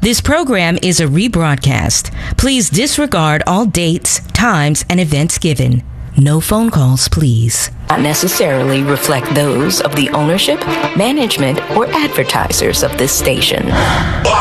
This program is a rebroadcast. Please disregard all dates, times, and events given. No phone calls, please. Not necessarily reflect those of the ownership, management, or advertisers of this station.